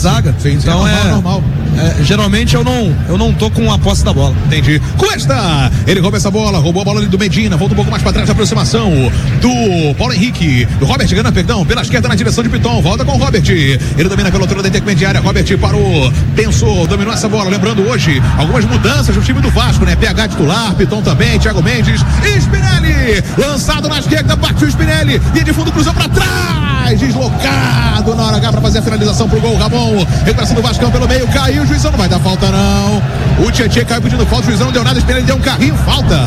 zaga. Sim, então normal. Geralmente eu não tô com a posse da bola. Entendi. Cuesta, ele rouba essa bola, roubou a bola ali do Medina, volta um pouco mais pra trás, a aproximação do Paulo Henrique, do Robert Gana, perdão, pela esquerda na direção de Piton, volta com o Robert, ele domina pela altura da intermediária, Robert parou, pensou, dominou essa bola, lembrando hoje, algumas mudanças no time do Vasco, né, PH titular, Piton também, Thiago Mendes, Spinelli, lançado na esquerda, partiu Spinelli, e de fundo cruzou pra trás, deslocado na hora H pra fazer a finalização pro gol, Ramon, recuperação do Vascão pelo meio, caiu, o juizão não vai dar falta não, o Tietchan caiu pedindo falta, o juizão não deu nada, Spinelli deu um carrinho,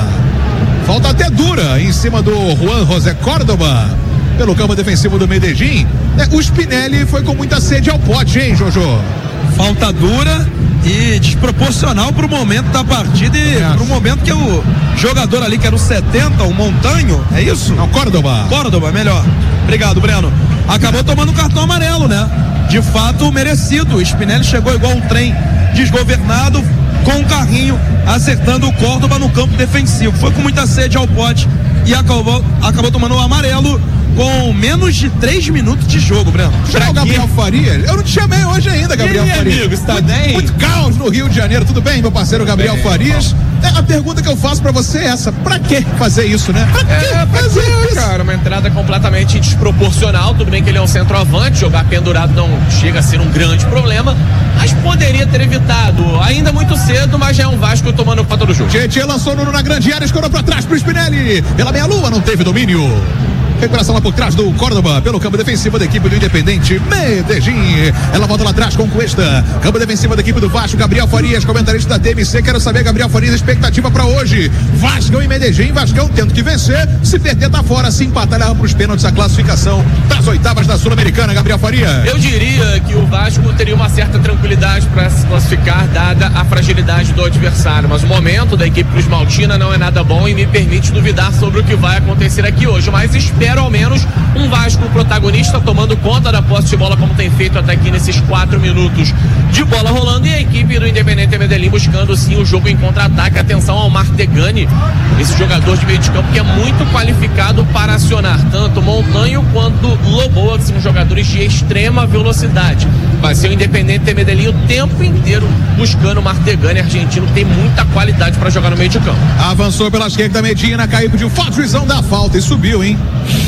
falta até dura em cima do Juan José Córdoba pelo campo defensivo do Medellín. O Spinelli foi com muita sede ao pote, hein, Jojo? Falta dura e desproporcional pro momento da partida e pro momento que o jogador ali, que era o 70, o Montanho, é isso? Não, Córdoba, melhor. Obrigado, Breno. Acabou tomando cartão amarelo, né? De fato, merecido. O Spinelli chegou igual um trem desgovernado, com um carrinho, acertando o Córdoba no campo defensivo. Foi com muita sede ao pote e acabou tomando o amarelo com menos de 3 minutos de jogo, Breno. Chama o Gabriel Farias? Eu não te chamei hoje ainda, Gabriel Farias. Amigo, está bem? Muito caos no Rio de Janeiro. Tudo bem, meu parceiro Gabriel Farias? A pergunta que eu faço pra você é essa: pra que fazer isso, né? Pra fazer isso, cara? Uma entrada completamente desproporcional. Tudo bem que ele é um centroavante, jogar pendurado não chega a ser um grande problema, mas poderia ter evitado. Ainda muito cedo, mas já é um Vasco tomando conta do jogo. Tietchan lançou Nuno na grande área, escorou pra trás pro Spinelli. Pela meia-lua, não teve domínio. Recuperação lá por trás do Córdoba, pelo campo defensivo da equipe do Independente Medellín. Ela volta lá atrás com Cuesta. Campo defensivo da equipe do Vasco, Gabriel Farias, comentarista da TMC. Quero saber, Gabriel Farias, expectativa pra hoje. Vascão e Medellín. Vascão tendo que vencer. Se perder, tá fora. Se empatar, leva pros pênaltis a classificação das oitavas da Sul-Americana, Gabriel Farias. Eu diria que o Vasco teria uma certa tranquilidade para se classificar, dada a fragilidade do adversário. Mas o momento da equipe Cruz Maltina não é nada bom e me permite duvidar sobre o que vai acontecer aqui hoje. Mas espero ao menos um Vasco protagonista tomando conta da posse de bola, como tem feito até aqui nesses 4 minutos de bola rolando, e a equipe do Independente Medellín buscando sim o jogo em contra-ataque. Atenção ao Martegani, esse jogador de meio de campo que é muito qualificado para acionar tanto Montanho quanto Loboa, que são jogadores de extrema velocidade. Vai ser o Independente Medellín o tempo inteiro buscando o Martegani, argentino, que tem muita qualidade para jogar no meio de campo. Avançou pela esquerda, Medina, caiu, pediu falta, juizão dá falta e subiu, hein?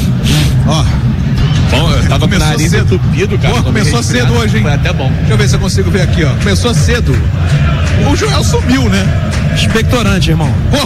Ó. Bom, eu tava com o nariz entupido, cara. Pô, começou cedo hoje, hein? Foi até bom. Deixa eu ver se eu consigo ver aqui, ó. Começou cedo. O Joel sumiu, né? Expectorante, irmão. Pô,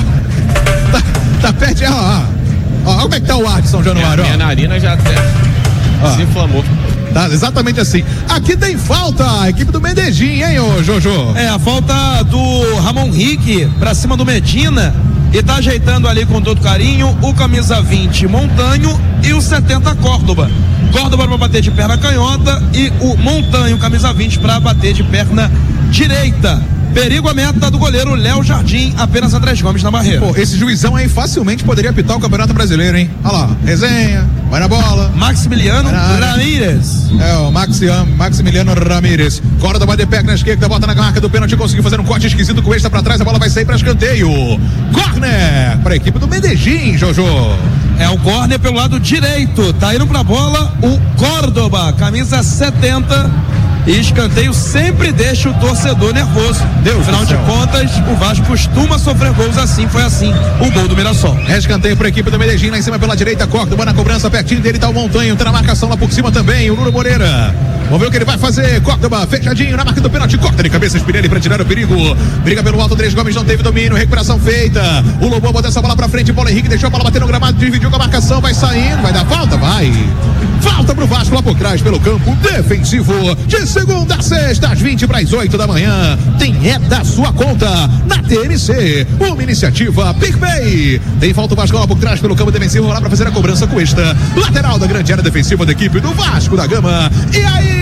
tá perto. Ó, como é que tá o ar de São Januário? Minha narina já até se inflamou. Tá, exatamente assim. Aqui tem falta, a equipe do Medellín, hein, ô Jojo? A falta do Ramon Henrique pra cima do Medina. E tá ajeitando ali com todo carinho o camisa 20 Montanho e o 70 Córdoba. Córdoba pra bater de perna canhota e o Montanho, camisa 20, pra bater de perna direita. Perigo a meta do goleiro Léo Jardim, apenas Andrés Gomes na barreira. Pô, esse juizão aí facilmente poderia apitar o Campeonato Brasileiro, hein? Olha lá, resenha, vai na bola. Maximiliano Ramírez. É, o Maximiliano Ramírez. Córdoba de perna esquerda, bota na marca do pênalti, conseguiu fazer um corte esquisito com extra pra trás, a bola vai sair pra escanteio. Corner para a equipe do Medellín, Jojo. É o corner pelo lado direito, tá indo pra bola o Córdoba, camisa 70. E escanteio sempre deixa o torcedor nervoso. Afinal de contas, o Vasco costuma sofrer gols assim. Foi assim o gol do Mirassol. Escanteio para a equipe do Medellín, lá em cima pela direita, Córdoba na cobrança, pertinho dele tá o Montanho, tá na marcação lá por cima também, o Nuno Moreira. Vamos ver o que ele vai fazer. Córdoba, fechadinho na marca do pênalti, corta de cabeça Spinelli para tirar o perigo. Briga pelo alto, Andrés Gomes não teve domínio, recuperação feita. O Lobão bota essa bola pra frente, Paulo Henrique deixou a bola bater no gramado, dividiu com a marcação, vai saindo, vai dar falta, vai. Falta pro Vasco lá por trás, pelo campo defensivo. De segunda a sexta, às 20 para as 8 da manhã. Tem da sua conta na TMC. Uma iniciativa PicPay. Tem falta o Vasco lá por trás, pelo campo defensivo, lá para fazer a cobrança com esta. Lateral da grande área defensiva da equipe do Vasco da Gama. E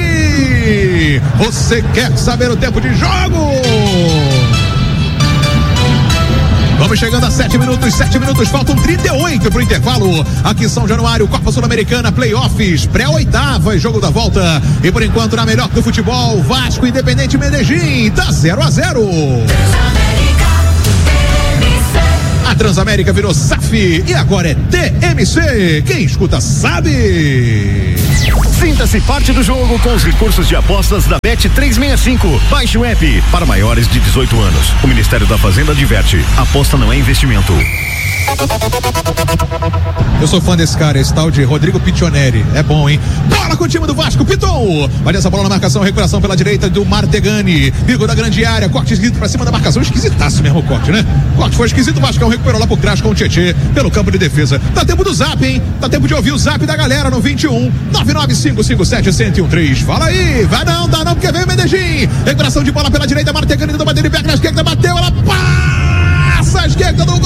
aí? Você quer saber o tempo de jogo? Vamos chegando a 7 minutos, faltam 38 pro intervalo. Aqui em São Januário, Copa Sul-Americana, playoffs, pré-oitava, jogo da volta. E por enquanto, na melhor do futebol, Vasco Independente Medellín, tá 0-0. A Transamérica virou SAF e agora é TMC. Quem escuta sabe. Sinta-se parte do jogo com os recursos de apostas da Bet365. Baixe o app para maiores de 18 anos. O Ministério da Fazenda adverte: aposta não é investimento. Eu sou fã desse cara, esse tal de Rodrigo Piccioneri. É bom, hein? Bola com o time do Vasco, Piton. Vai essa bola na marcação, recuperação pela direita do Martegani. Bico da grande área, corte esquisito pra cima da marcação. Esquisitaço mesmo o corte, né? O corte foi esquisito, o Vascão recuperou lá por trás com o Tietê pelo campo de defesa. Tá tempo do zap, hein? Tá tempo de ouvir o zap da galera no 21 99557-1013. Fala aí, vai não, dá não, porque vem o Medellín. Recuperação de bola pela direita, Martegani do bater de pé na esquerda, bateu, ela passa a esquerda do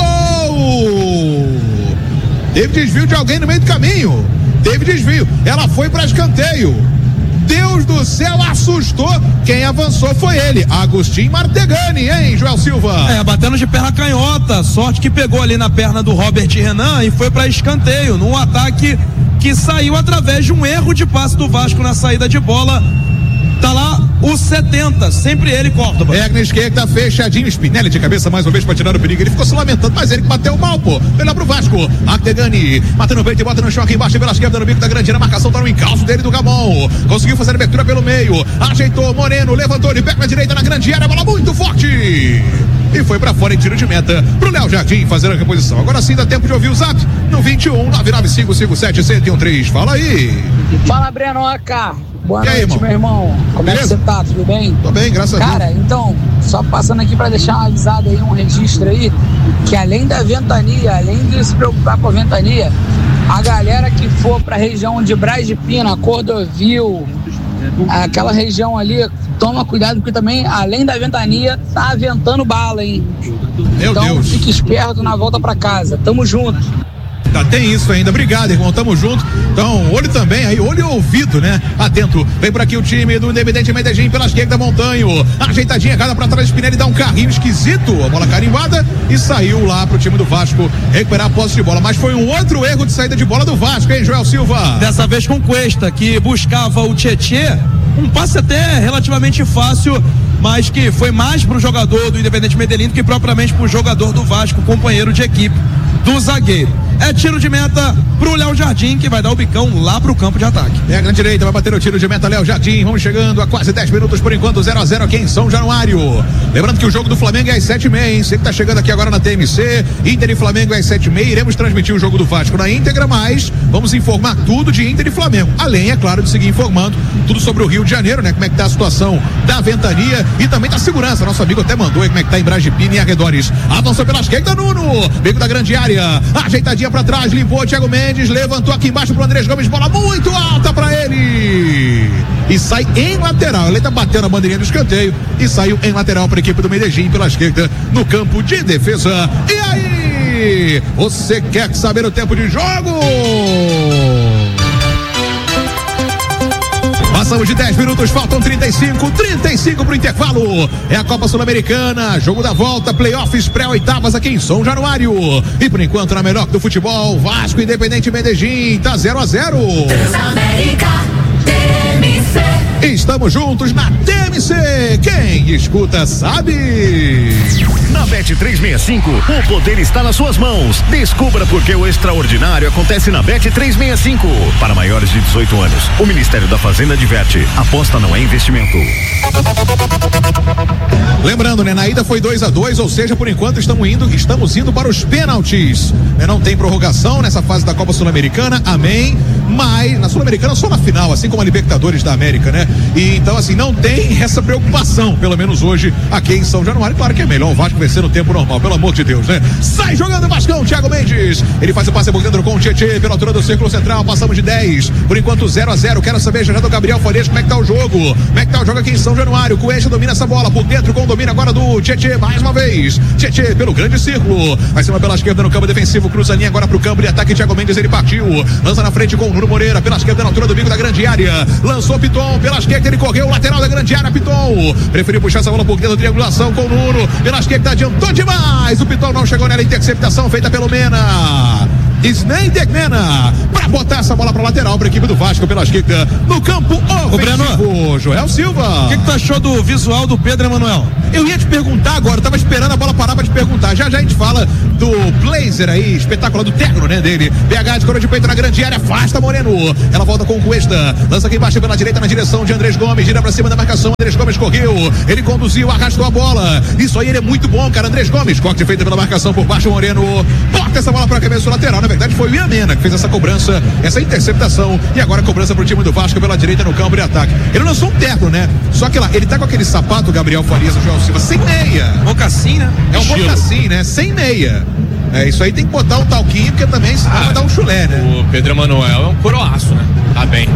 gol. Teve desvio de alguém no meio do caminho. Teve desvio. Ela foi para escanteio. Deus do céu, assustou. Quem avançou foi ele, Agostinho Martegani, hein, Joel Silva? Batendo de perna canhota. Sorte que pegou ali na perna do Robert Renan e foi para escanteio. Num ataque que saiu através de um erro de passe do Vasco na saída de bola. Tá lá o 70, sempre ele, Córdoba. Na esquerda, fechadinho, Spinelli de cabeça mais uma vez pra tirar o perigo. Ele ficou se lamentando, mas ele que bateu mal, pô. Melhor pro Vasco. Martegani, matando o peito e bota no chão aqui embaixo pela esquerda no bico da grande. A marcação tá no encalço dele do Gamon. Conseguiu fazer a abertura pelo meio. Ajeitou, Moreno, levantou de pé na direita na grande área. Bola muito forte. E foi pra fora em tiro de meta pro Léo Jardim fazer a reposição. Agora sim dá tempo de ouvir o zap no 21 99557-1013. Fala aí. Fala, Brenoca. Boa noite, irmão? Meu irmão. Como é que você tá? Tudo bem? Tô bem, graças a Deus. Cara, então, só passando aqui pra deixar uma avisada aí, um registro aí, que além da ventania, além de se preocupar com a ventania, a galera que for pra região de Braz de Pina, Cordovil, aquela região ali, toma cuidado, porque também, além da ventania, tá ventando bala, hein? Meu então, Deus. Fique esperto na volta pra casa. Tamo junto. Tem isso ainda, obrigado, irmão, tamo junto. Então, olho também aí, olho e ouvido, né? Atento, vem por aqui o time do Independente Medellín pela esquerda, Montanho, ajeitadinha, cada pra trás, Spinelli dá um carrinho esquisito, a bola carimbada e saiu lá pro time do Vasco recuperar a posse de bola, mas foi um outro erro de saída de bola do Vasco, hein, Joel Silva? Dessa vez com Cuesta, que buscava o Tietê, um passe até relativamente fácil, mas que foi mais pro jogador do Independente Medellín do que propriamente pro jogador do Vasco, companheiro de equipe do zagueiro. É tiro de meta pro Léo Jardim, que vai dar o bicão lá pro campo de ataque. Na direita, vai bater o tiro de meta Léo Jardim. Vamos chegando a quase 10 minutos por enquanto, 0-0 aqui em São Januário. Lembrando que o jogo do Flamengo é às 7h30, hein? Você que tá chegando aqui agora na TMC, Inter e Flamengo é às 7h30. Iremos transmitir o jogo do Vasco na íntegra, mas vamos informar tudo de Inter e Flamengo. Além, é claro, de seguir informando tudo sobre o Rio de Janeiro, né? Como é que tá a situação da ventania e também da segurança. Nosso amigo até mandou aí como é que tá em Braz de Pina e arredores. Avançou pela esquerda, Nuno. Bico da grande área. Ajeitadinha pra trás, limpou. Thiago Mendes levantou aqui embaixo pro Andrés Gomes, bola muito alta pra ele e sai em lateral. Ele tá batendo a bandeirinha do escanteio e saiu em lateral para a equipe do Medellín pela esquerda no campo de defesa. E aí, você quer saber o tempo de jogo? Passamos de 10 minutos, faltam 35 pro intervalo. É a Copa Sul-Americana, jogo da volta, playoffs pré-oitavas aqui em São Januário. E por enquanto, na melhor do futebol, Vasco Independente Medellín, tá 0-0. Transamérica, TMC. Estamos juntos na TMC. Quem escuta sabe. Na Bet365, o poder está nas suas mãos. Descubra por que o extraordinário acontece na Bet365. Para maiores de 18 anos, o Ministério da Fazenda adverte: aposta não é investimento. Lembrando, né, na ida foi 2-2, ou seja, por enquanto estamos indo para os pênaltis. Não tem prorrogação nessa fase da Copa Sul-Americana, amém. Mas na Sul-Americana só na final, assim como a Libertadores da América, né? E então, assim, não tem essa preocupação, pelo menos hoje, aqui em São Januário. Claro que é melhor o Vasco vencer no tempo normal, pelo amor de Deus, né? Sai jogando o Vascão, Thiago Mendes. Ele faz o passe dentro com o Tietê, pela altura do círculo central, passamos de 10. Por enquanto, 0-0. Quero saber já do Gabriel Folhas como é que tá o jogo. Como é que tá o jogo aqui em São Januário? Cuesta domina essa bola por dentro, com o domínio agora do Tietê, mais uma vez. Tietê pelo grande círculo. Vai cima pela esquerda no campo defensivo, cruza a linha agora pro campo de ataque. Thiago Mendes, ele partiu. Lança na frente com o Nuno Moreira, pela esquerda na altura do bico da grande área. Lançou Piton, pela esquerda ele correu, lateral da grande área, Piton. Preferiu puxar essa bola por dentro, triangulação com o Nuno. Pela esquerda adiantou demais. O Piton não chegou nela, interceptação feita pelo Mena. Sneider Mena para botar essa bola para lateral para a equipe do Vasco pela esquerda no campo ofensivo. Breno, Joel Silva. O que tu achou do visual do Pedro Emanuel? Eu ia te perguntar agora, eu tava esperando a bola parar pra te perguntar. Já a gente fala do blazer aí, espetacular, do terno, né, dele. BH de coroa de peito na grande área, afasta Moreno. Ela volta com o Cuesta, lança aqui embaixo pela direita na direção de Andrés Gomes, gira pra cima da marcação. Andrés Gomes correu, ele conduziu, arrastou a bola. Isso aí, ele é muito bom, cara. Andrés Gomes, corte feito pela marcação por baixo, Moreno. Bota essa bola pra cabeça lateral. Na verdade, foi o Ian Mena que fez essa cobrança, essa interceptação. E agora a cobrança pro time do Vasco pela direita no campo de ataque. Ele lançou um terno, né? Só que lá, ele tá com aquele sapato, Gabriel Farias, o João Silva, sem meia. Mocassim, né? É um mocassim, né? Sem meia. Isso aí tem que botar um talquinho, porque também senão vai dar um chulé, né? O Pedro Emanuel é um coroaço, né? Tá bem.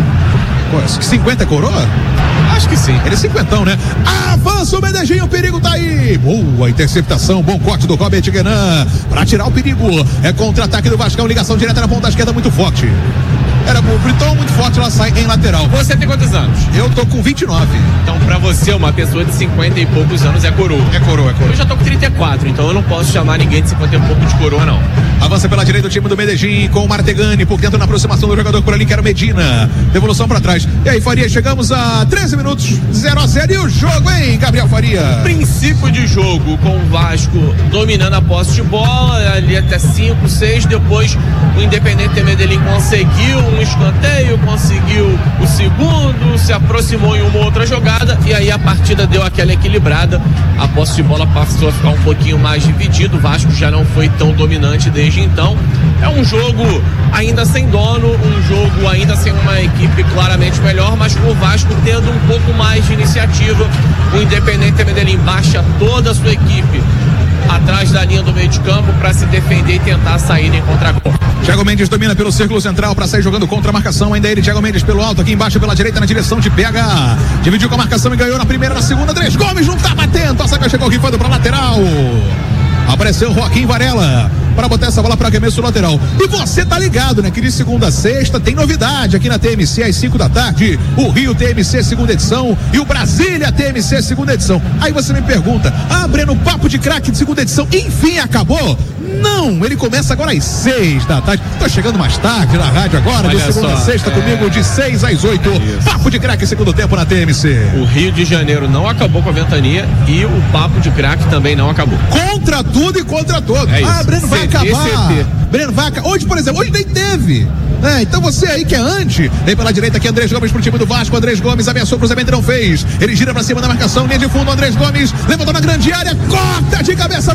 50 é coroa? Acho que sim. Ele é 50, né? Avança o Medellín, o perigo tá aí. Boa interceptação, bom corte do Robert Guenan pra tirar o perigo. É contra-ataque do Vascão, ligação direta na ponta esquerda muito forte. Era o Britão muito forte, ela sai em lateral. Você tem quantos anos? Eu tô com 29. Então, pra você, uma pessoa de 50 e poucos anos é coroa. É coroa. Eu já tô com 34, então eu não posso chamar ninguém de 50 e pouco de coroa, não. Avança pela direita o time do Medellín com o Martegani por dentro na aproximação do jogador por ali, que era o Medina. Devolução pra trás. E aí, Faria, chegamos a 13 minutos, 0-0. E o jogo, hein, Gabriel Faria? Princípio de jogo com o Vasco dominando a posse de bola, ali até 5, 6. Depois o Independente Medellín conseguiu um escanteio, conseguiu o segundo, se aproximou em uma outra jogada e aí a partida deu aquela equilibrada. A posse de bola passou a ficar um pouquinho mais dividido. O Vasco já não foi tão dominante desde então. É um jogo ainda sem dono, um jogo ainda sem uma equipe claramente melhor, mas com o Vasco tendo um pouco mais de iniciativa. O Independente Medellín baixa toda a sua equipe atrás da linha do meio de campo para se defender e tentar sair em contra-golpe. Thiago Mendes domina pelo círculo central para sair jogando contra a marcação. Ainda ele, Thiago Mendes pelo alto, aqui embaixo pela direita na direção de BH. Dividiu com a marcação e ganhou na primeira, na segunda. Andrés Gomes não tá batendo. A saca chegou rifando pra lateral. Apareceu o Joaquim Varela para botar essa bola para arremesso lateral. E você tá ligado, né? Que de segunda a sexta tem novidade aqui na TMC às 5 da tarde. O Rio TMC segunda edição e o Brasília TMC segunda edição. Aí você me pergunta, Breno, papo de craque de segunda edição, enfim, acabou? Não, ele começa agora às 6 da tarde. Tô chegando mais tarde na rádio agora, de segunda a sexta comigo, de 6 às 8. Papo de craque segundo tempo na TMC. O Rio de Janeiro não acabou com a ventania e o papo de craque também não acabou. Contra tudo e contra todos. Breno vai acabar. Breno vai acabar. Hoje, por exemplo, hoje nem teve. Então você aí que é anti, vem pela direita aqui, Andrés Gomes pro time do Vasco. Andrés Gomes ameaçou o cruzamento e não fez. Ele gira pra cima da marcação, linha de fundo. Andrés Gomes levantou na grande área, corta de cabeça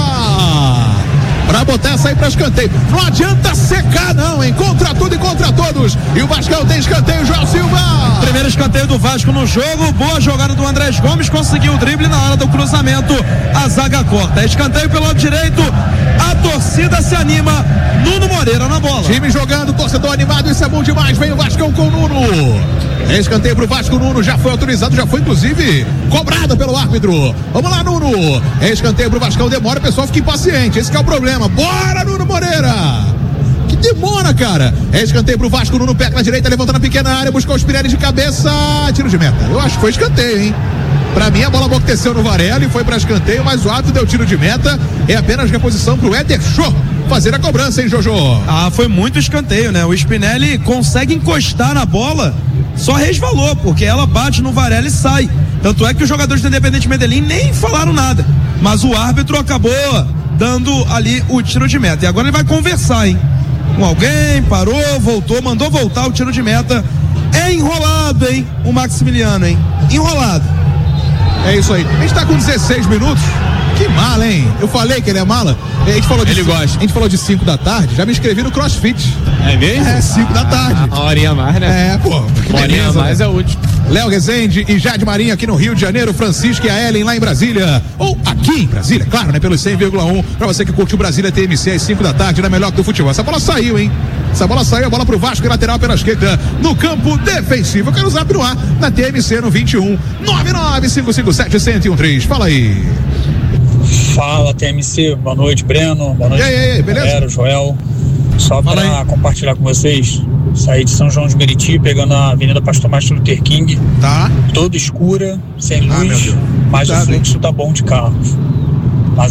amarela pra botar essa aí pra escanteio. Não adianta secar não, hein? Contra tudo e contra todos. E o Vascão tem escanteio, João Silva. Primeiro escanteio do Vasco no jogo. Boa jogada do Andrés Gomes, conseguiu o drible na hora do cruzamento. A zaga corta. Escanteio pelo lado direito. A torcida se anima. Nuno Moreira na bola. Time jogando, torcedor animado, isso é bom demais. Vem o Vascão com o Nuno. Escanteio pro Vasco, Nuno já foi autorizado, já foi inclusive cobrado pelo árbitro. Vamos lá, Nuno. Escanteio pro Vascão, demora, o pessoal fica impaciente. Esse que é o problema. Bora, Nuno Moreira. Que demora, cara. Escanteio pro Vasco, Nuno pega na direita, levanta na pequena área, buscou o Spinelli de cabeça. Tiro de meta. Eu acho que foi escanteio, hein? Pra mim a bola amorteceu no Varela e foi pra escanteio, mas o árbitro deu tiro de meta. É apenas reposição pro Éder Show fazer a cobrança, hein, Jojo? Foi muito escanteio, né? O Spinelli consegue encostar na bola, só resvalou, porque ela bate no Varela e sai. Tanto é que os jogadores do Independente Medellín nem falaram nada, mas o árbitro acabou dando ali o tiro de meta. E agora ele vai conversar, hein? Com alguém, parou, voltou, mandou voltar o tiro de meta. É enrolado, hein? O Maximiliano, hein? Enrolado. É isso aí. A gente tá com 16 minutos. Que mala, hein? Eu falei que ele é mala. A gente falou Ele gosta. A gente falou de 5 da tarde, já me inscrevi no CrossFit. É mesmo? 5 da tarde. Uma horinha a mais, né? Que uma horinha a mais, né? É útil. Léo Rezende e Jade Marinho aqui no Rio de Janeiro, Francisco e a Ellen lá em Brasília, ou aqui em Brasília, claro, né, pelo 100,1, pra você que curtiu Brasília TMC às 5 da tarde, na melhor do futebol. Essa bola saiu, hein? Essa bola saiu, a bola pro Vasco, lateral pela esquerda, no campo defensivo. Eu quero usar no ar, na TMC no 21 99557-1013. Fala aí. Fala, TMC, boa noite, Breno, boa noite, e aí, beleza? galera, Joel. Só para compartilhar com vocês, saí de São João de Meriti, pegando a Avenida Pastor Martin Luther King, tá toda escura, sem luz, mas o fluxo tá bom de carros. Mas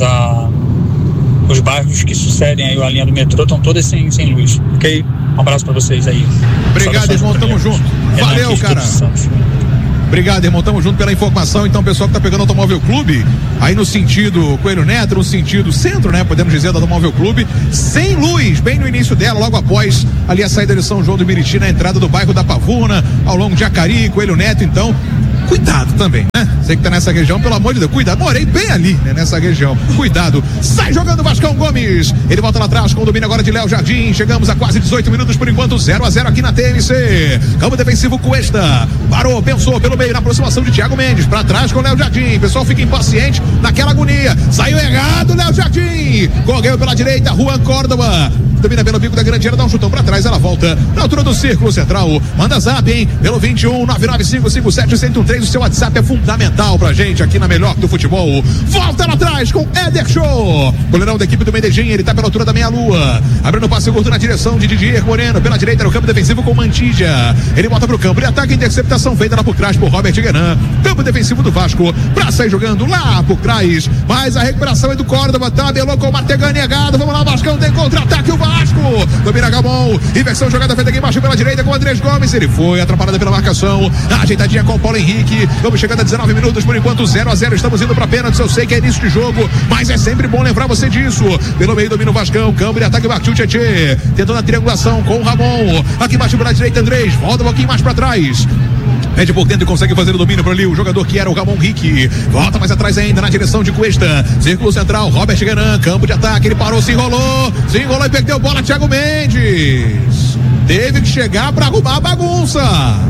os bairros que sucedem aí a linha do metrô estão todas sem luz. Ok? Um abraço para vocês aí. Obrigado, irmão, tamo junto. Valeu, cara. Obrigado, irmão. Tamo junto pela informação. Então, pessoal que tá pegando Automóvel Clube, aí no sentido Coelho Neto, no sentido centro, né? Podemos dizer, do Automóvel Clube, sem luz, bem no início dela, logo após ali a saída de São João do Meriti, na entrada do bairro da Pavuna, ao longo de Acari, Coelho Neto. Então, cuidado também, né? Você que tá nessa região, pelo amor de Deus, cuidado. Morei bem ali, né? Nessa região. Cuidado. Sai jogando Vascão Gomes. Ele volta lá atrás com o domínio agora de Léo Jardim. Chegamos a quase 18 minutos por enquanto, 0-0 aqui na TNC. Campo defensivo Cuesta. Parou, pensou pelo meio na aproximação de Thiago Mendes. Pra trás com o Léo Jardim. O pessoal fica impaciente naquela agonia. Saiu errado, Léo Jardim. Correu pela direita, Juan Córdoba. Domina pelo bico da grande área, dá um chutão pra trás, ela volta na altura do círculo central. Manda zap, hein? Pelo 21 99557-1013. O seu WhatsApp é fundamental pra gente aqui na melhor do futebol. Volta lá atrás com Éder Show. Goleirão da equipe do Medellín, ele tá pela altura da meia-lua. Abrindo o passe curto na direção de Didier Moreno. Pela direita no campo defensivo com Mantija. Ele volta pro campo, ele ataca, interceptação feita lá por trás por Robert Guenan. Campo defensivo do Vasco, pra sair jogando lá por trás. Mas a recuperação é do Córdoba, tabelou com o Martegan negado. Vamos lá, Vascão, tem contra-ataque o Vasco. Domina Gabon, inversão jogada feita aqui embaixo pela direita com o Andrés Gomes. Ele foi atrapalhado pela marcação, ajeitadinha com o Paulo Henrique. Vamos chegando a 19 minutos por enquanto, 0-0. Estamos indo pra pênaltis. Eu sei que é início de jogo, mas é sempre bom lembrar você disso. Pelo meio domina o Vascão, campo de ataque, partiu Tietê, tentando a triangulação com o Ramon. Aqui embaixo pela direita, Andrés volta um pouquinho mais pra trás. Mede por dentro e consegue fazer o domínio para ali. O jogador que era o Ramon Rick. Volta mais atrás ainda na direção de Cuesta. Círculo central, Robert Guenan. Campo de ataque, ele parou, se enrolou e perdeu bola. Thiago Mendes teve que chegar para arrumar a bagunça.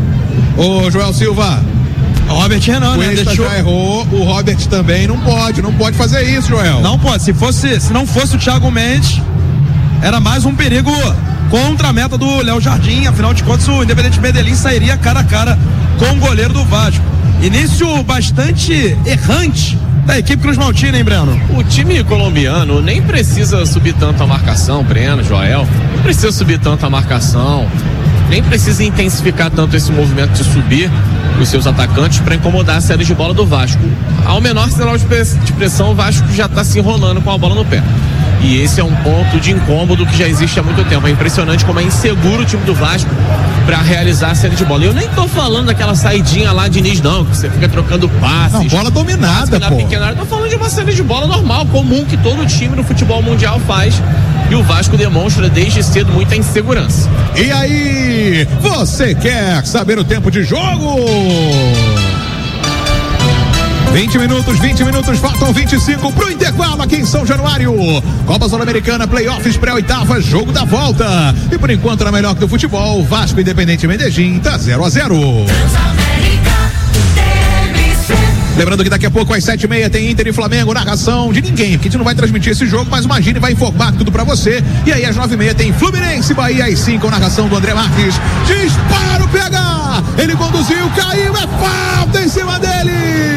Ô Joel Silva, Robert Renan, né? Deixou... já errou, o Robert também não pode fazer isso, Joel. Não pode, se não fosse o Thiago Mendes, era mais um perigo contra a meta do Léo Jardim. Afinal de contas, o Independente Medellín sairia cara a cara com o goleiro do Vasco. Início bastante errante da equipe Cruz Maltina, hein, Breno? O time colombiano nem precisa subir tanto a marcação, Breno, Joel, não precisa subir tanto a marcação, nem precisa intensificar tanto esse movimento de subir os seus atacantes para incomodar a série de bola do Vasco. Ao menor sinal de pressão, o Vasco já está se enrolando com a bola no pé. E esse é um ponto de incômodo que já existe há muito tempo. É impressionante como é inseguro o time do Vasco para realizar a série de bola. Eu nem tô falando daquela saidinha lá de Diniz, não, que você fica trocando passes. Não, bola dominada, pô. Pequena área. Tô falando de uma série de bola normal, comum, que todo time no futebol mundial faz. E o Vasco demonstra desde cedo muita insegurança. E aí, você quer saber o tempo de jogo? 20 minutos, faltam 25 pro intervalo aqui em São Januário. Copa Sul-Americana, playoffs pré-oitava, jogo da volta. E por enquanto, na melhor do futebol, Vasco Independente Medellín tá 0-0. Lembrando que daqui a pouco às 7h30 tem Inter e Flamengo, narração de ninguém, porque a gente não vai transmitir esse jogo, mas o Magine vai informar tudo pra você. E aí às 9h30 tem Fluminense, Bahia, às 5 narração do André Marques. Dispara o PH, ele conduziu, caiu, é falta em cima dele.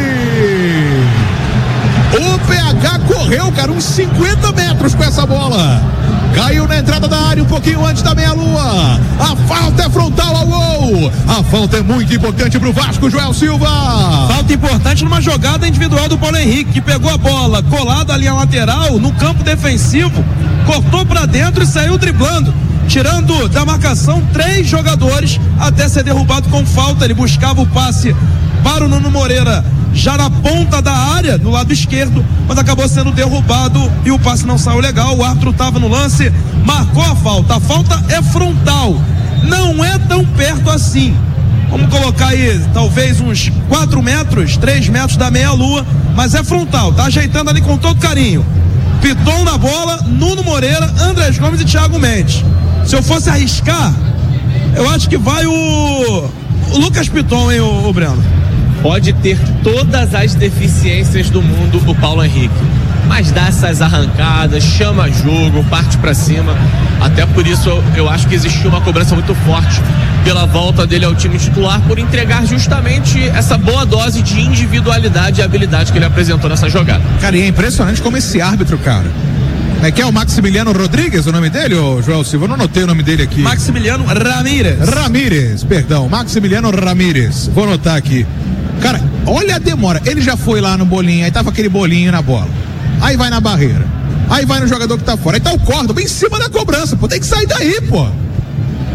O PH correu, cara, uns 50 metros com essa bola. Caiu na entrada da área um pouquinho antes da meia-lua. A falta é frontal ao gol. A falta é muito importante pro Vasco, Joel Silva. Falta importante numa jogada individual do Paulo Henrique, que pegou a bola colada ali à lateral, no campo defensivo, cortou pra dentro e saiu driblando, tirando da marcação 3 jogadores até ser derrubado com falta. Ele buscava o passe para o Nuno Moreira já na ponta da área, no lado esquerdo, mas acabou sendo derrubado e o passe não saiu legal. O árbitro estava no lance, marcou a falta. A falta é frontal, não é tão perto assim. Vamos colocar aí talvez uns 4 metros, 3 metros da meia-lua, mas é frontal, tá ajeitando ali com todo carinho. Piton na bola, Nuno Moreira, Andrés Gomes e Thiago Mendes. Se eu fosse arriscar, eu acho que vai o Lucas Piton, hein, o Breno? Pode ter todas as deficiências do mundo o Paulo Henrique, mas dá essas arrancadas, chama jogo, parte pra cima. Até por isso eu acho que existiu uma cobrança muito forte pela volta dele ao time titular, por entregar justamente essa boa dose de individualidade e habilidade que ele apresentou nessa jogada. Cara, e é impressionante como esse árbitro, cara, é que é o Maximiliano Rodrigues o nome dele, ô Joel Silva? Eu não anotei o nome dele aqui. Maximiliano Ramírez, perdão, Maximiliano Ramírez. Vou anotar aqui. Cara, olha a demora. Ele já foi lá no bolinho, aí tava aquele bolinho na bola. Aí vai na barreira. Aí vai no jogador que tá fora. Aí tá o Córdoba em cima da cobrança. Pô, tem que sair daí, pô.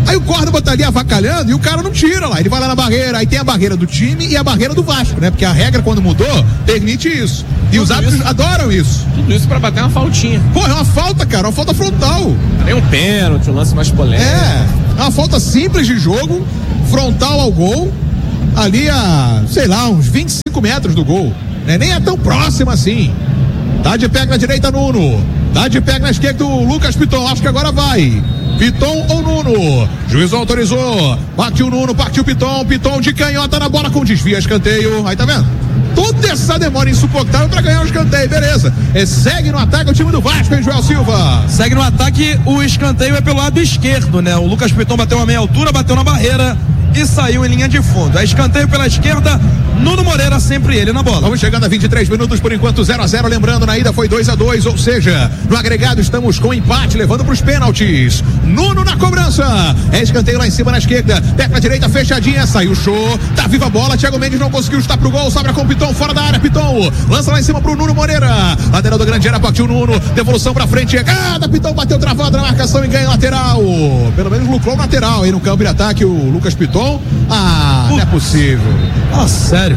Aí o Córdoba tá ali avacalhando e o cara não tira lá. Ele vai lá na barreira, aí tem a barreira do time e a barreira do Vasco, né? Porque a regra, quando mudou, permite isso. E os árbitros adoram isso. Tudo isso pra bater uma faltinha. Pô, é uma falta, cara, uma falta frontal. Tem um pênalti, um lance mais polêmico. É uma falta simples de jogo, frontal ao gol, ali a, sei lá, uns 25 metros do gol. Né? Nem é tão próximo assim. Tá de pé na direita, Nuno. Tá de pé na esquerda, o Lucas Piton. Acho que agora vai. Piton ou Nuno? Juiz autorizou. Partiu Nuno, partiu Piton. Piton de canhota na bola com desvio, escanteio. Aí tá vendo? Toda essa demora insuportável pra ganhar o escanteio, beleza. Segue no ataque o time do Vasco, hein, Joel Silva? Segue no ataque, o escanteio é pelo lado esquerdo, né? O Lucas Piton bateu a meia altura, bateu na barreira e saiu em linha de fundo. É escanteio pela esquerda, Nuno Moreira, sempre ele na bola. Vamos chegando a 23 minutos, por enquanto 0-0, lembrando, na ida foi 2-2, ou seja, no agregado estamos com empate, levando pros pênaltis. Nuno na cobrança, é escanteio lá em cima na esquerda, perna direita fechadinha, saiu show, tá viva a bola, Thiago Mendes não conseguiu estar pro gol, sobra com o Piton, fora da área, Piton, lança lá em cima pro Nuno Moreira, lateral do grande área, partiu Nuno, devolução pra frente, chegada, Piton bateu travado na marcação e ganha lateral, pelo menos lucrou lateral aí no campo de ataque o Lucas Piton. Não é possível. Ah, sério.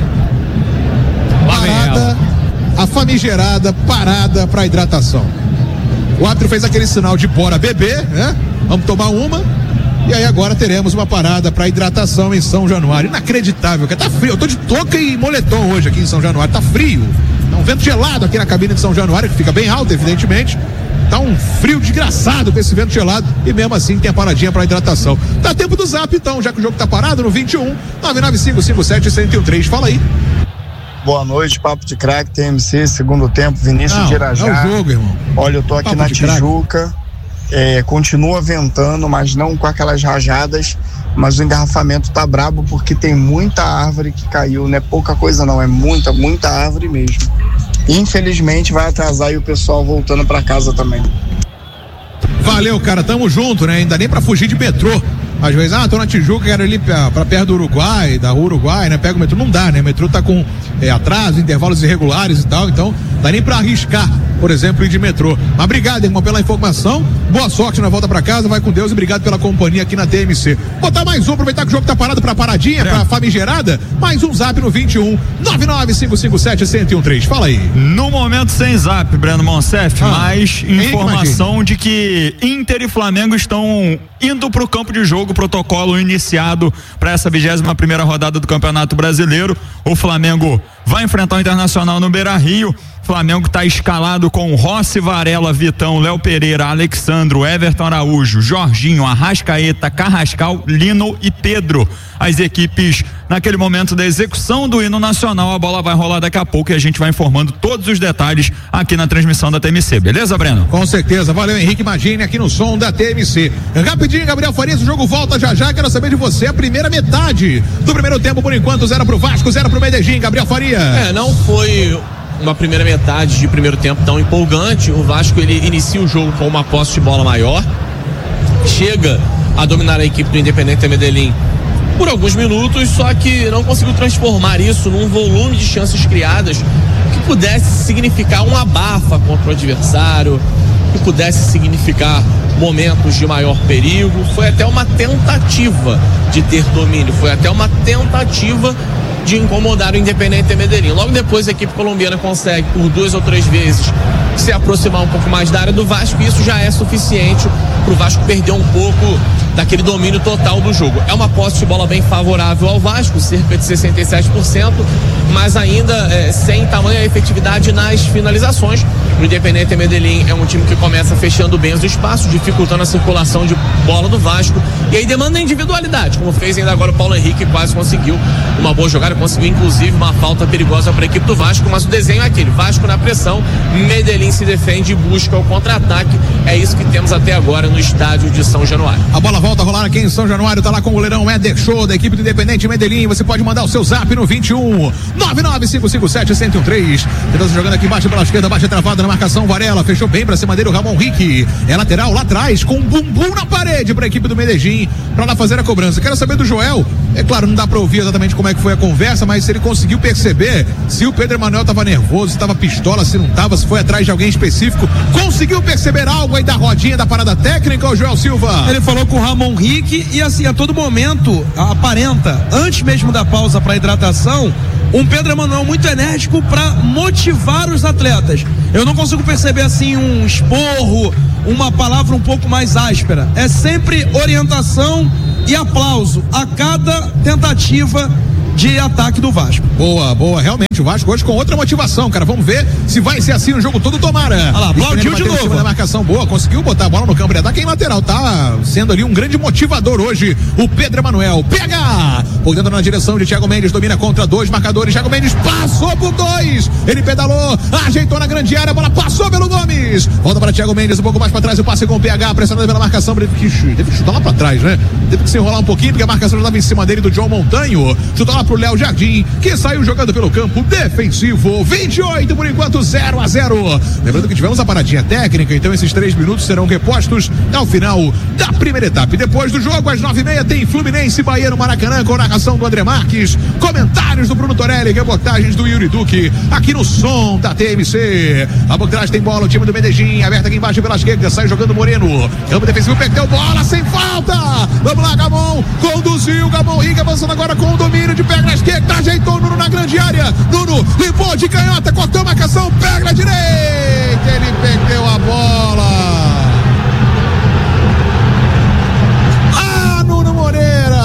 Parada, a famigerada parada para hidratação. O árbitro fez aquele sinal de bora beber, né? Vamos tomar uma. E aí agora teremos uma parada para hidratação em São Januário. Inacreditável, tá frio. Eu tô de touca e moletom hoje aqui em São Januário. Tá frio. Tá um vento gelado aqui na cabine de São Januário, que fica bem alto, evidentemente. Tá um frio desgraçado com esse vento gelado e mesmo assim tem a paradinha para hidratação. Dá tempo do zap então, já que o jogo tá parado no 21 99557-1013. Fala aí. Boa noite, Papo de Craque, TMC, segundo tempo, Vinícius de Irajá. É o jogo, irmão. Olha, eu tô aqui na Tijuca, continua ventando, mas não com aquelas rajadas, mas o engarrafamento tá brabo porque tem muita árvore que caiu, não é pouca coisa não, é muita árvore mesmo. Infelizmente vai atrasar e o pessoal voltando pra casa também. Valeu, cara, tamo junto, né? Ainda nem pra fugir de metrô. Às vezes, tô na Tijuca, quero ir pra perto do Uruguai, da rua Uruguai, né? Pega o metrô, não dá, né? O metrô tá com atraso, intervalos irregulares e tal, então dá nem pra arriscar, por exemplo, ir de metrô. Mas obrigado, irmão, pela informação, boa sorte na volta pra casa, vai com Deus e obrigado pela companhia aqui na TMC. Botar mais um, aproveitar que o jogo tá parado pra paradinha, pra famigerada, mais um zap no 21 99557-1013. Fala aí. No momento sem zap, Breno Monsef, mas informação de que Inter e Flamengo estão indo pro campo de jogo, protocolo iniciado para essa 21ª rodada do Campeonato Brasileiro. O Flamengo vai enfrentar o Internacional no Beira-Rio. Flamengo está escalado com Rossi, Varela, Vitão, Léo Pereira, Alexandro, Everton Araújo, Jorginho, Arrascaeta, Carrascal, Lino e Pedro. As equipes naquele momento da execução do hino nacional, a bola vai rolar daqui a pouco e a gente vai informando todos os detalhes aqui na transmissão da TMC, beleza, Breno? Com certeza, valeu, Henrique Magini aqui no som da TMC. Rapidinho, Gabriel Farias, o jogo volta já, quero saber de você a primeira metade do primeiro tempo, por enquanto, 0 pro Vasco, 0 pro Medellín, Gabriel Farias. Não foi uma primeira metade de primeiro tempo tão empolgante. O Vasco, ele inicia o jogo com uma posse de bola maior, chega a dominar a equipe do Independiente Medellín por alguns minutos, só que não conseguiu transformar isso num volume de chances criadas que pudesse significar um abafa contra o adversário, que pudesse significar momentos de maior perigo. Foi até uma tentativa de ter domínio, foi até uma tentativa de incomodar o Independiente Medellín. Logo depois a equipe colombiana consegue por 2 ou 3 vezes se aproximar um pouco mais da área do Vasco, e isso já é suficiente para o Vasco perder um pouco daquele domínio total do jogo. É uma posse de bola bem favorável ao Vasco, cerca de 67%, mas ainda sem tamanha efetividade nas finalizações. O Independiente Medellín é um time que começa fechando bem os espaços, dificultando a circulação de bola do Vasco, e aí demanda individualidade, como fez ainda agora o Paulo Henrique, quase conseguiu uma boa jogada, conseguiu inclusive uma falta perigosa para a equipe do Vasco, mas o desenho é aquele: Vasco na pressão, Medellín se defende e busca o contra-ataque. É isso que temos até agora no estádio de São Januário. A bola volta a rolar aqui em São Januário, tá lá com o goleirão Éder Show, da equipe do Independiente Medellín. Você pode mandar o seu zap no 21 99557-1013. Tentando jogando aqui embaixo pela esquerda, baixa travada na marcação, Varela fechou bem pra cima dele o Ramon Rick. É lateral lá atrás, com bumbum na parede pra equipe do Medellín, pra lá fazer a cobrança. Quero saber do Joel, É claro, não dá pra ouvir exatamente como é que foi a conversa, mas se ele conseguiu perceber se o Pedro Emanuel tava nervoso, se tava pistola, se não tava, se foi atrás de alguém específico, conseguiu perceber algo aí da rodinha da parada técnica, o Joel Silva? Ele falou com o Ramon Rick e assim, a todo momento aparenta, antes mesmo da pausa para hidratação, um Pedro Emanuel muito enérgico para motivar os atletas. Eu não consigo perceber assim um esporro, uma palavra um pouco mais áspera. É sempre orientação e aplauso a cada tentativa de ataque do Vasco. Boa, realmente, o Vasco hoje com outra motivação, cara, vamos ver se vai ser assim o jogo todo, tomara. Olha lá, aplaudiu de novo. Da marcação boa, conseguiu botar a bola no campo de ataque em lateral, tá sendo ali um grande motivador hoje, o Pedro Emanuel, pega, por dentro na direção de Thiago Mendes, domina contra 2 marcadores, Thiago Mendes passou por 2, ele pedalou, ajeitou na grande área, a bola passou pelo Gomes, volta para Thiago Mendes, um pouco mais para trás, o passe com o PH, pressionado pela marcação, teve que chutar lá para trás, né, teve que se enrolar um pouquinho, porque a marcação já estava em cima dele do John Montanho, chutou lá pro Léo Jardim, que saiu jogando pelo campo defensivo. 28 por enquanto, 0-0. Lembrando que tivemos a paradinha técnica, então esses 3 minutos serão repostos ao final da primeira etapa. E depois do jogo, às 9h30, tem Fluminense e Bahia no Maracanã, com narração do André Marques, comentários do Bruno Torelli, reportagens do Yuri Duque, aqui no som da TMC. A por trás tem bola, o time do Medellín, aberta aqui embaixo pela esquerda, sai jogando Moreno. Campo defensivo, perdeu bola, sem falta. Vamos lá, Gamon, conduziu, Gamon Riga avançando agora com o domínio de pé na esquerda, ajeitou o Nuno na grande área, Nuno limpou de canhota, cortou a marcação, pega na direita, ele perdeu a bola. Nuno Moreira.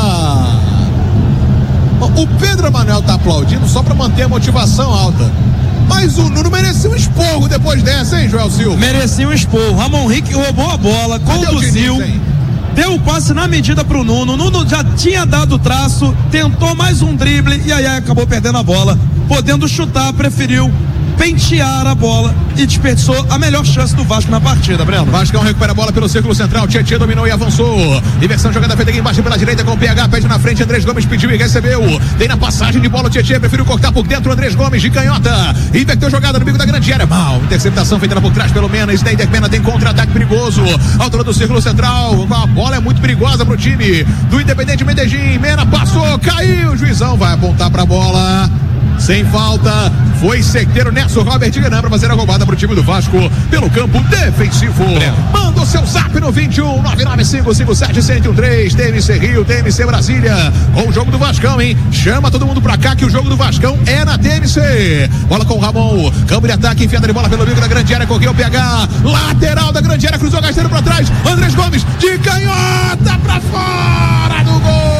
O Pedro Emanuel tá aplaudindo só pra manter a motivação alta, mas o Nuno merecia um esporro depois dessa, hein, Joel Silva? Merecia um esporro. Ramon Rick roubou a bola, conduziu, deu o passe na medida pro Nuno. O Nuno já tinha dado o traço, tentou mais um drible e aí acabou perdendo a bola. Podendo chutar, preferiu pentear a bola e desperdiçou a melhor chance do Vasco na partida, Breno. Vascão recupera a bola pelo círculo central, Tietê dominou e avançou. Inversão, jogada feita aqui embaixo pela direita com o PH, pede na frente, Andrés Gomes pediu e recebeu. Tem na passagem de bola o Tietê, preferiu cortar por dentro, Andrés Gomes de canhota. Inverteu jogada no bico da grande área, mal. Interceptação feita por trás pelo Mena, Snyder Mena tem contra-ataque perigoso. Altura do círculo central, a bola é muito perigosa pro time do Independente Medellín. Mena passou, caiu, o juizão vai apontar pra bola. Sem falta, foi certeiro Nelson Robert Guenan para fazer a roubada pro time do Vasco pelo campo defensivo. Manda o seu zap no 21 99557-1013, TMC Rio, TMC Brasília, com o jogo do Vascão, hein? Chama todo mundo pra cá que o jogo do Vascão é na TMC. Bola com o Ramon, campo de ataque, enfiada de bola pelo bico da grande área, correu o PH, lateral da grande área, cruzou o Gasteiro pra trás, Andrés Gomes de canhota pra fora do gol.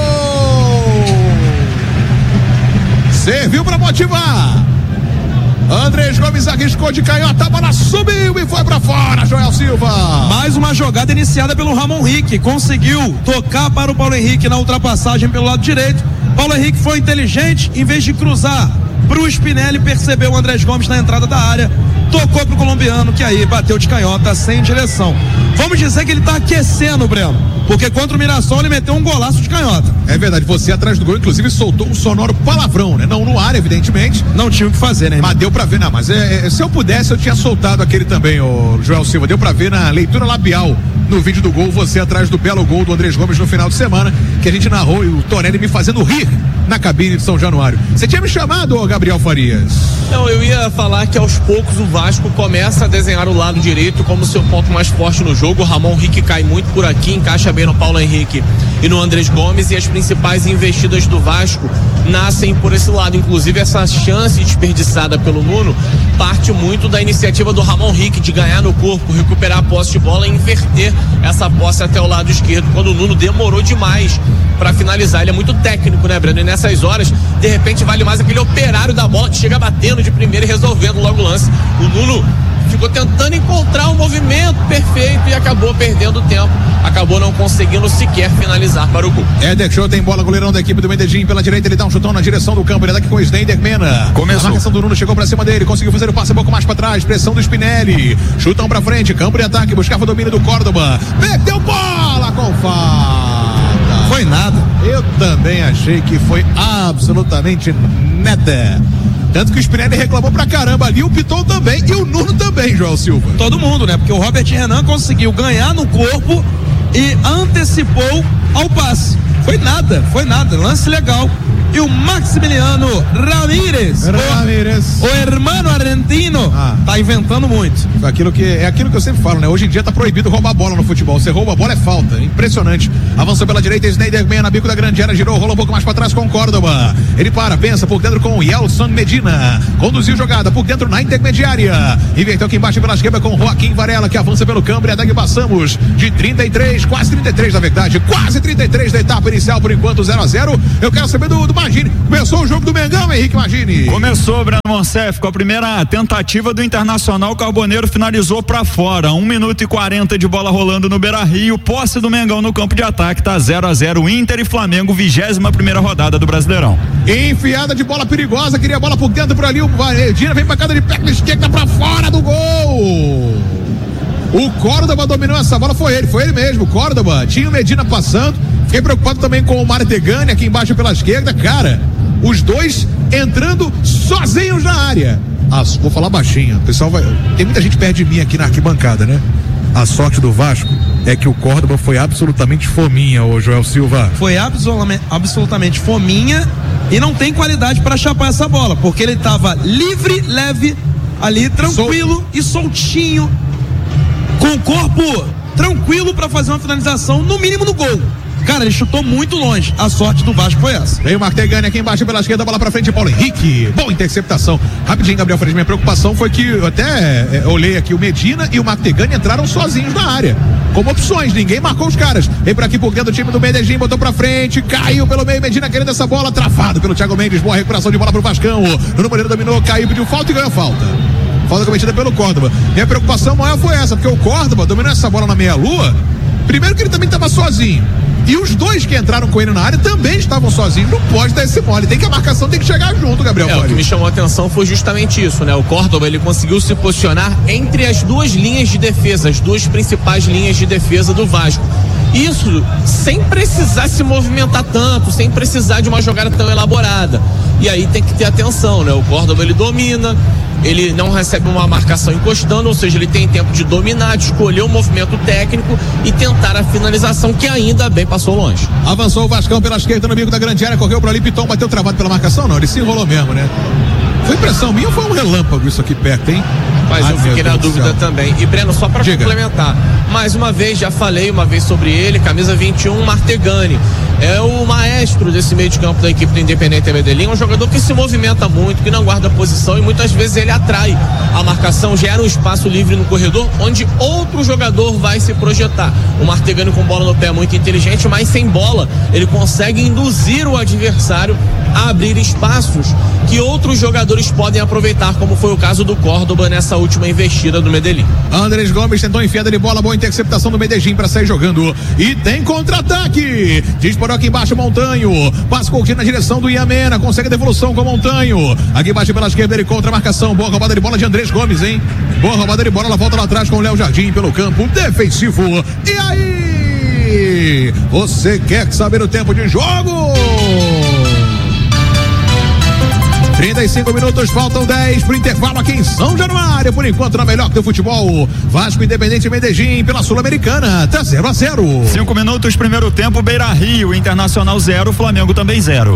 Serviu para motivar. Andrés Gomes arriscou de canhota, a bola subiu e foi para fora, Joel Silva. Mais uma jogada iniciada pelo Ramon Rick, conseguiu tocar para o Paulo Henrique na ultrapassagem pelo lado direito. Paulo Henrique foi inteligente, em vez de cruzar pro Spinelli, percebeu o Andrés Gomes na entrada da área, tocou pro colombiano, que aí bateu de canhota sem direção. Vamos dizer que ele tá aquecendo, Breno, porque contra o Mirassol ele meteu um golaço de canhota. É verdade, você atrás do gol inclusive soltou um sonoro palavrão, né? Não no ar, evidentemente. Não tinha o que fazer, né? Mas deu pra ver, não, mas se eu pudesse eu tinha soltado aquele também, o Joel Silva, deu pra ver na leitura labial no vídeo do gol, você atrás do belo gol do Andrés Gomes no final de semana, que a gente narrou e o Torelli me fazendo rir na cabine de São Januário. Você tinha me chamado, Gabriel Farias? Não, eu ia falar que aos poucos o Vasco começa a desenhar o lado direito como seu ponto mais forte no jogo. O Ramon Rick cai muito por aqui, encaixa bem no Paulo Henrique e no Andrés Gomes, e as principais investidas do Vasco nascem por esse lado. Inclusive essa chance desperdiçada pelo Nuno parte muito da iniciativa do Ramon Rick de ganhar no corpo, recuperar a posse de bola e inverter essa posse até o lado esquerdo, quando o Nuno demorou demais para finalizar. Ele é muito técnico, né, Breno? E nessas horas, de repente, vale mais aquele operário da bola que chega batendo de primeira e resolvendo logo o lance. O Nuno ficou tentando encontrar o movimento perfeito e acabou perdendo tempo, acabou não conseguindo sequer finalizar para o gol. Show tem bola, goleirão da equipe do Medellín pela direita, ele dá um chutão na direção do campo, ele dá aqui com o Snyder Mena. Começou. A marcação do Nuno chegou pra cima dele, conseguiu fazer o passe um pouco mais pra trás, pressão do Spinelli, chutão pra frente, campo de ataque, buscava o domínio do Córdoba, meteu bola com falta. Foi nada. Eu também achei que foi absolutamente nada. Tanto que o Spinelli reclamou pra caramba ali, o Piton também e o Nuno também, Joel Silva. Todo mundo, né? Porque o Robert Renan conseguiu ganhar no corpo e antecipou ao passe. Foi nada, lance legal. E o Maximiliano Ramírez, o hermano argentino, tá inventando muito. É aquilo que eu sempre falo, né? Hoje em dia tá proibido roubar a bola no futebol. Você rouba a bola é falta, impressionante. Avançou pela direita, Snyder meia na bico da grande área, girou, rolou um pouco mais pra trás com Córdoba. Ele pensa por dentro com Yelson Medina. Conduziu jogada por dentro na intermediária. Inverteu aqui embaixo pela esquerda com Joaquim Varela, que avança pelo campo. E a Dag passamos de 33, quase 33 na verdade, quase 33 da etapa inicial, por enquanto 0-0. Eu quero saber do Magini. Começou o jogo do Mengão, Henrique Magini. Começou, Breno Monsef, com a primeira tentativa do Internacional. O Carboneiro finalizou pra fora. 1 minuto e 40 de bola rolando no Beira-Rio. Posse do Mengão no campo de ataque. Tá 0-0 Inter e Flamengo, 21ª rodada do Brasileirão. Enfiada de bola perigosa, queria a bola por dentro, por ali. O Medina vem pra cada de perna esquerda pra fora do gol. O Córdoba dominou essa bola, foi ele mesmo, Córdoba. Tinha o Medina passando. Fiquei preocupado também com o Martegani aqui embaixo pela esquerda. Cara, os dois entrando sozinhos na área. Vou falar baixinho, o pessoal vai. Tem muita gente perto de mim aqui na arquibancada, né? A sorte do Vasco é que o Córdoba foi absolutamente fominha, ô Joel Silva. Foi absolutamente fominha e não tem qualidade para chapar essa bola, porque ele tava livre, leve, ali, tranquilo e soltinho, com o corpo tranquilo para fazer uma finalização, no mínimo no gol. Cara, ele chutou muito longe. A sorte do Vasco foi essa. Veio o Martegani aqui embaixo pela esquerda, bola pra frente, Paulo Henrique. Boa interceptação. Rapidinho, Gabriel Freire. Minha preocupação foi que eu até olhei aqui, o Medina e o Martegani entraram sozinhos na área, como opções, ninguém marcou os caras. Vem por aqui por dentro do time do Medellín, botou pra frente, caiu pelo meio, Medina querendo essa bola, travado pelo Thiago Mendes. Boa recuperação de bola pro Vascão. Nuno Moreira dominou, caiu, pediu falta e ganhou falta. Falta cometida pelo Córdoba. Minha preocupação maior foi essa, porque o Córdoba dominou essa bola na meia-lua. Primeiro que ele também estava sozinho. E os dois que entraram com ele na área também estavam sozinhos. Não pode dar esse mole. Tem que a marcação tem que chegar junto, Gabriel. O que me chamou a atenção foi justamente isso, né? O Córdoba, ele conseguiu se posicionar entre as duas linhas de defesa, as duas principais linhas de defesa do Vasco. Isso sem precisar se movimentar tanto, sem precisar de uma jogada tão elaborada. E aí tem que ter atenção, né? O Córdoba, ele domina, ele não recebe uma marcação encostando, ou seja, ele tem tempo de dominar, de escolher o movimento técnico e tentar a finalização, que ainda bem passou longe. Avançou o Vascão pela esquerda no bico da grande área, correu por ali, Piton bateu travado pela marcação, não, ele se enrolou mesmo, né? Foi impressão minha ou foi um relâmpago isso aqui perto, hein? Mas eu fiquei na dúvida também. E Breno, só para complementar, mais uma vez, já falei uma vez sobre ele, camisa 21, Martegani. É o maestro desse meio de campo da equipe do Independiente Medellín, um jogador que se movimenta muito, que não guarda posição e muitas vezes ele atrai a marcação, gera um espaço livre no corredor onde outro jogador vai se projetar. O Martegani com bola no pé é muito inteligente, mas sem bola ele consegue induzir o adversário a abrir espaços que outros jogadores podem aproveitar, como foi o caso do Córdoba nessa última investida do Medellín. Andrés Gomes tentou enfiada de bola, boa interceptação do Medellín para sair jogando e tem contra-ataque. Disparou aqui embaixo Montanho, passa curtindo na direção do Iamena, consegue a devolução com o Montanho. Aqui embaixo pela esquerda ele contra a marcação, boa roubada de bola de Andrés Gomes, hein? Boa roubada de bola, ela volta lá atrás com o Léo Jardim pelo campo defensivo. E aí? Você quer saber o tempo de jogo? 35 minutos, faltam 10 pro intervalo aqui em São Januário. Por enquanto, na melhor do futebol, Vasco Independente Medellín pela Sul-Americana, tá 0-0. 5 minutos, primeiro tempo, Beira-Rio, Internacional 0, Flamengo também 0.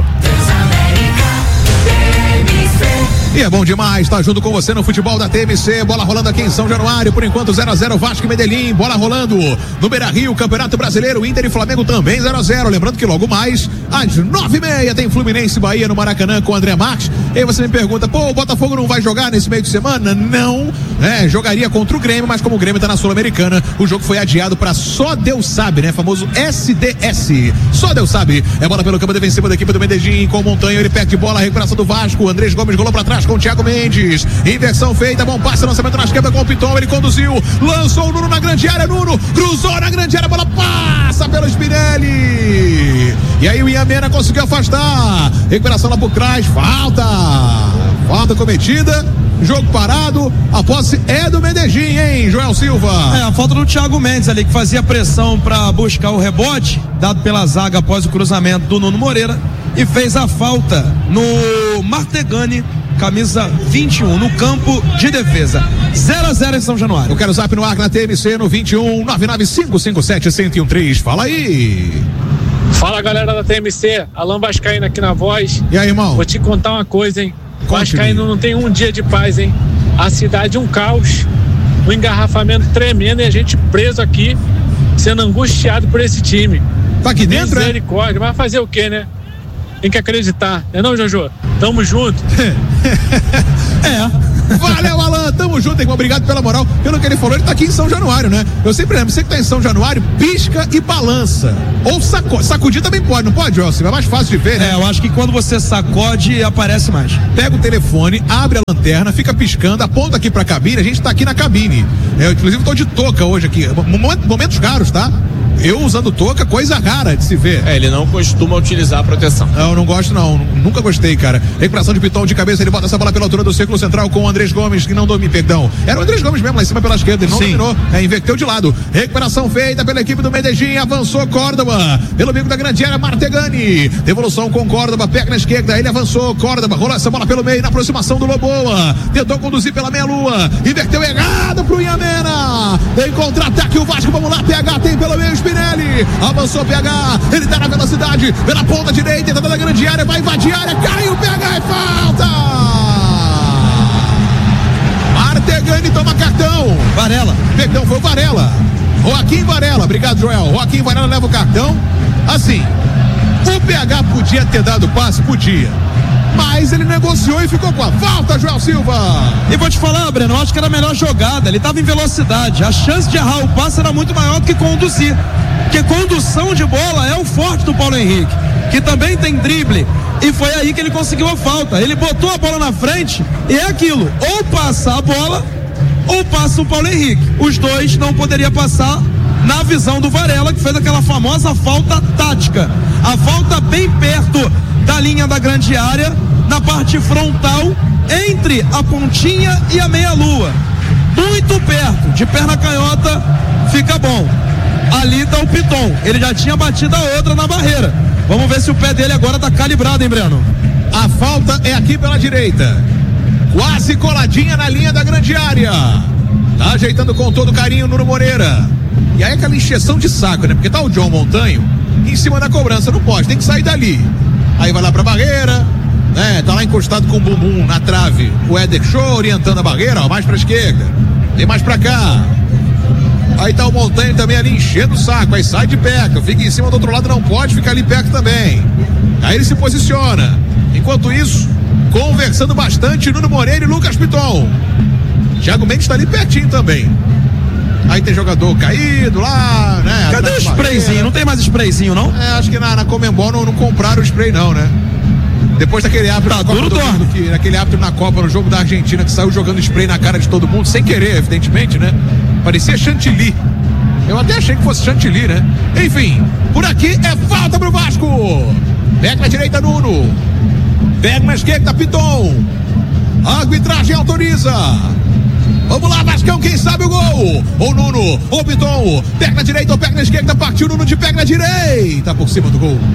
E é bom demais estar junto com você no futebol da TMC, bola rolando aqui em São Januário, por enquanto 0-0 Vasco e Medellín, bola rolando no Beira-Rio, Campeonato Brasileiro, Inter e Flamengo também 0-0, lembrando que logo mais, às 9h30 tem Fluminense e Bahia no Maracanã com o André Marques. E aí você me pergunta, o Botafogo não vai jogar nesse meio de semana? Não, jogaria contra o Grêmio, mas como o Grêmio tá na Sul-Americana, o jogo foi adiado para só Deus sabe, né, famoso SDS, só Deus sabe. É bola pelo campo defensivo da equipe do Medellín com o Montanha, ele perde bola, a recuperação do Vasco, Andrés Gomes rolou para trás com o Thiago Mendes, inversão feita, bom passe, lançamento na esquerda com o Piton, ele conduziu, lançou o Nuno na grande área, Nuno cruzou na grande área, bola passa pelo Spinelli, e aí o Iamena conseguiu afastar, recuperação lá por trás, falta cometida, jogo parado, a posse é do Medellín, hein, Joel Silva? A falta do Thiago Mendes ali, que fazia pressão para buscar o rebote, dado pela zaga após o cruzamento do Nuno Moreira, e fez a falta no Martegani, camisa 21, no campo de defesa. 0-0 em São Januário. Eu quero o zap no ar na TMC no 21 99557-1013. Fala aí. Fala, galera da TMC, Alan Vascaíno aqui na voz. E aí, irmão? Vou te contar uma coisa, hein? Conte-me. Vascaíno não tem um dia de paz, hein? A cidade um caos, um engarrafamento tremendo e a gente preso aqui, sendo angustiado por esse time. Tá aqui dentro, Misericórdia, mas fazer o quê, né? Tem que acreditar, não, Jojo? Tamo junto. Valeu, Alan, tamo junto, irmão. Obrigado pela moral. Pelo que ele falou, ele tá aqui em São Januário, né? Eu sempre lembro, você que tá em São Januário, pisca e balança. Ou sacudir também pode, não pode, Elcio? É mais fácil de ver, né? Eu acho que quando você sacode, aparece mais. Pega o telefone, abre a lanterna, fica piscando, aponta aqui pra cabine, a gente tá aqui na cabine. Eu, inclusive, tô de touca hoje aqui. Momentos raros, tá? Eu usando touca, coisa rara de se ver. Ele não costuma utilizar a proteção. Não, não gosto não, nunca gostei, cara. Recuperação de Piton de cabeça, ele bota essa bola pela altura do círculo central com o Andrés Gomes, que não domina, perdão. Era o Andrés Gomes mesmo, lá em cima pela esquerda, ele não dominou, inverteu de lado. Recuperação feita pela equipe do Medellín, avançou Córdoba, pelo bico da grande área, Martegani. Devolução com Córdoba, pega na esquerda, ele avançou, Córdoba, rolou essa bola pelo meio, na aproximação do Loboa, tentou conduzir pela meia-lua, inverteu errado pro Iamena. Em contra-ataque o Vasco, vamos lá, PH tem pelo meio Spinelli. Avançou o PH, ele tá na velocidade, pela ponta direita, entrando na grande área, vai invadir a área, caiu o PH e falta! Martegani toma cartão. Varela. Perdão, foi o Varela. Joaquim Varela, obrigado, Joel. Joaquim Varela leva o cartão. Assim, o PH podia ter dado passe? Podia. Mas ele negociou e ficou com a falta, Joel Silva. E vou te falar, Breno, eu acho que era a melhor jogada. Ele estava em velocidade. A chance de errar o passe era muito maior do que conduzir. Porque condução de bola é o forte do Paulo Henrique, que também tem drible. E foi aí que ele conseguiu a falta. Ele botou a bola na frente e é aquilo. Ou passa a bola, ou passa o Paulo Henrique. Os dois não poderiam passar na visão do Varela, que fez aquela famosa falta tática. A falta bem perto da linha da grande área, na parte frontal, entre a pontinha e a meia-lua. Muito perto, de perna canhota, fica bom. Ali tá o Piton, ele já tinha batido a outra na barreira. Vamos ver se o pé dele agora tá calibrado, hein, Breno? A falta é aqui pela direita, quase coladinha na linha da grande área. Tá ajeitando com todo carinho Nuno Moreira. E aí aquela encheção de saco, né? Porque tá o John Montanho em cima da cobrança, não pode, tem que sair dali. Aí vai lá pra barreira, né? Tá lá encostado com o bumbum na trave. O Éder Show orientando a barreira, ó, mais pra esquerda, tem mais pra cá. Aí tá o Montanho também ali enchendo o saco, aí sai de perto, fica em cima do outro lado, não pode ficar ali perto também. Aí ele se posiciona. Enquanto isso, conversando bastante, Nuno Moreira e Lucas Piton. Thiago Mendes tá ali pertinho também. Aí tem jogador caído lá, né? Cadê o sprayzinho? Não tem mais sprayzinho, não? Acho que na Comembol não compraram o spray, não, né? Depois daquele árbitro na Copa do Mundo, aquele árbitro na Copa, no jogo da Argentina, que saiu jogando spray na cara de todo mundo, sem querer, evidentemente, né? Parecia chantilly. Eu até achei que fosse chantilly, né? Enfim, por aqui é falta pro Vasco. Pega na direita, Nuno. Pega na esquerda, Piton. A arbitragem autoriza. Vamos lá, Vascão, quem sabe o gol? Ou Nuno, ou Piton. Pega na direita ou pega na esquerda, partiu Nuno de pega na direita, por cima do gol.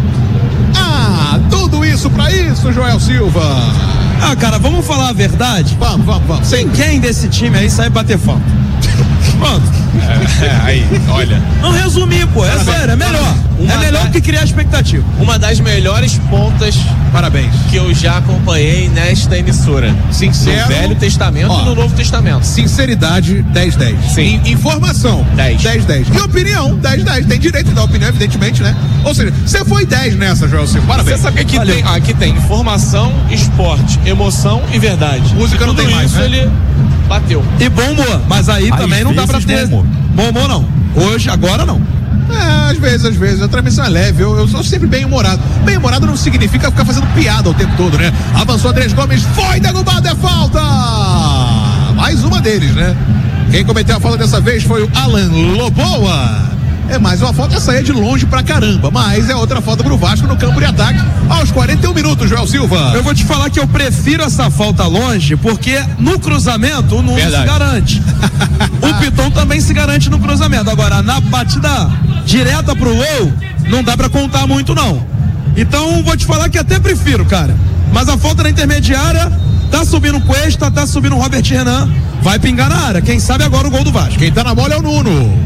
Ah, tudo isso pra isso, Joel Silva. Ah, cara, vamos falar a verdade? Vamos. Quem desse time aí sai bater falta? Pronto. Aí, olha. Não resumir, pô, é sério, é melhor. É melhor do que criar expectativa. Uma das melhores pontas, parabéns, que eu já acompanhei nesta emissora. Sincero. No Velho Testamento e no Novo Testamento. Sinceridade, 10-10. Sim. Informação, 10-10. E opinião, 10-10. Tem direito de dar opinião, evidentemente, né? Ou seja, você foi 10 nessa, Joel Silva. Parabéns. Você sabe que aqui tem informação, esporte, emoção e verdade. Música não tem mais, isso, né? Ele bateu. E bom humor, mas aí também não dá pra ter bom humor não. Hoje, agora não. Às vezes, a transmissão é leve, eu sou sempre bem humorado. Bem humorado não significa ficar fazendo piada o tempo todo, né? Avançou Andrés Gomes, foi derrubado, é falta! Mais uma deles, né? Quem cometeu a falta dessa vez foi o Alan Loboa. É mais uma falta, essa aí é de longe pra caramba, mas é outra falta pro Vasco no campo de ataque aos 41 minutos, Joel Silva. Eu vou te falar que eu prefiro essa falta longe, porque no cruzamento o Nuno se garante. O Piton também se garante no cruzamento. Agora, na batida direta pro gol, não dá pra contar muito não. Então, vou te falar que até prefiro, cara. Mas a falta na intermediária, tá subindo o Cuesta, tá subindo o Robert Renan, vai pingar na área. Quem sabe agora o gol do Vasco. Quem tá na bola é o Nuno.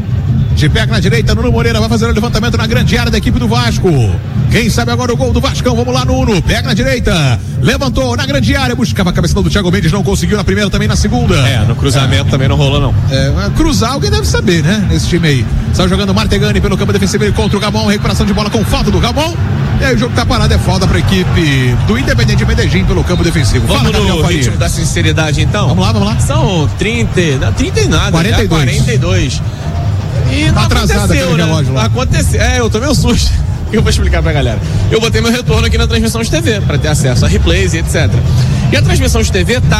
De pé na direita, Nuno Moreira vai fazer o levantamento na grande área da equipe do Vasco. Quem sabe agora o gol do Vascão? Vamos lá, Nuno. Pega na direita. Levantou na grande área. Buscava a cabeça do Thiago Mendes. Não conseguiu na primeira, também na segunda. No cruzamento também não rolou, não. Cruzar, alguém deve saber, né? Nesse time aí. Saiu jogando Martegani pelo campo defensivo contra o Gabon. Recuperação de bola com falta do Gabon. E aí o jogo tá parado. É falta pra equipe do Independente Medellín pelo campo defensivo. Vamos no ritmo da sinceridade, então? Vamos lá. São 30 e nada. 42. E tá atrasado aquele relógio lá. Aconteceu. Eu tomei um susto. Eu vou explicar pra galera. Eu botei meu retorno aqui na transmissão de TV pra ter acesso a replays e etc. E a transmissão de TV tá